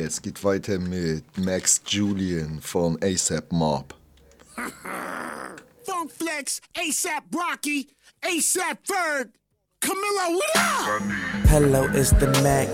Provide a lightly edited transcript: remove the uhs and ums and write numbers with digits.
Es geht weiter mit Max Julian von ASAP Mob. Funk Flex, ASAP Rocky, ASAP Ferg, Camilla, what up? Hello, it's the Max.